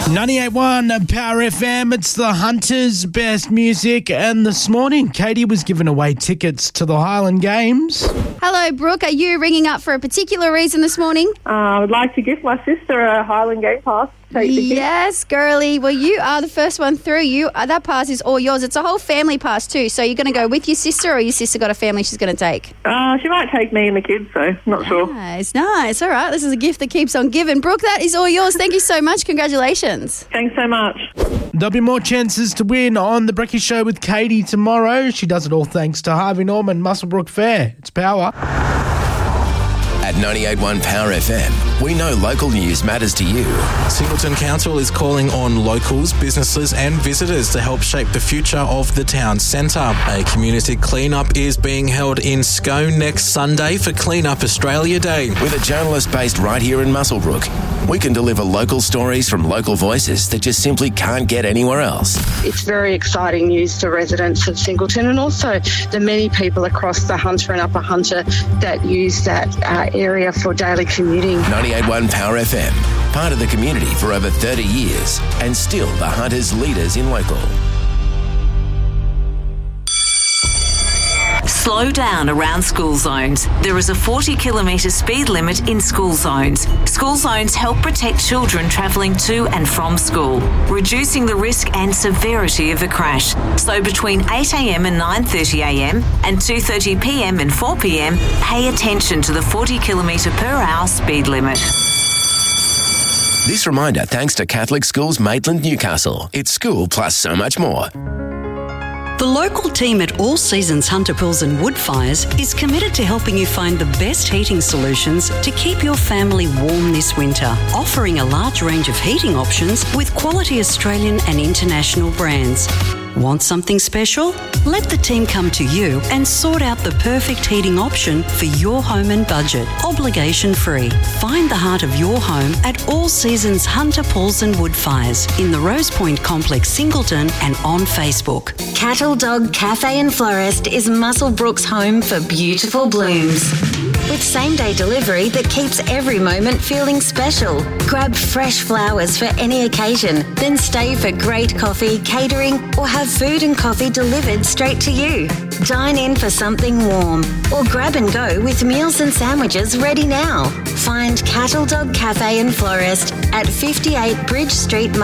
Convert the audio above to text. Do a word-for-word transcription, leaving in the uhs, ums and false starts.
ninety-eight point one Power F M, it's the Hunters' best music, and this morning Katie was giving away tickets to the Highland Games. Hello, Brooke. Are you ringing up for a particular reason this morning? Uh, I would like to gift my sister a Highland Game pass. Take the Yes, girly. Well, you are the first one through. You uh, that pass is all yours. It's a whole family pass too. So you're going to go with your sister, or your sister got a family she's going to take? Uh, she might take me and the kids, so not sure. Nice, nice. All right, this is a gift that keeps on giving. Brooke, that is all yours. Thank you so much. Congratulations. Thanks so much. There'll be more chances to win on The Brekkie Show with Katie tomorrow. She does it all thanks to Harvey Norman Muswellbrook Fair. It's Power. At ninety-eight point one Power F M, we know local news matters to you. Singleton Council is calling on locals, businesses and visitors to help shape the future of the town centre. A community clean-up is being held in Scone next Sunday for Clean Up Australia Day. With a journalist based right here in Muswellbrook, we can deliver local stories from local voices that just simply can't get anywhere else. It's very exciting news to residents of Singleton and also the many people across the Hunter and Upper Hunter that use that uh, area for daily commuting. ninety-eight point one Power F M, part of the community for over thirty years and still the Hunters' leaders in local. Slow down around school zones. There is a forty kilometre speed limit in school zones. School zones help protect children travelling to and from school, reducing the risk and severity of a crash. So between eight a m and nine thirty a m and two thirty p m and four p m, pay attention to the forty kilometre per hour speed limit. This reminder thanks to Catholic Schools Maitland Newcastle. It's school plus so much more. The local team at All Seasons Hunter Pools and Woodfires is committed to helping you find the best heating solutions to keep your family warm this winter, offering a large range of heating options with quality Australian and international brands. Want something special? Let the team come to you and sort out the perfect heating option for your home and budget, obligation free. Find the heart of your home at All Seasons Hunter Pools and Woodfires in the Rose Point Complex, Singleton, and on Facebook. Cattle Dog Cafe and Florist is Muswellbrook's home for beautiful blooms. With same-day delivery that keeps every moment feeling special. Grab fresh flowers for any occasion, then stay for great coffee, catering, or have food and coffee delivered straight to you. Dine in for something warm, or grab and go with meals and sandwiches ready now. Find Cattle Dog Cafe and Florist at fifty-eight Bridge Street,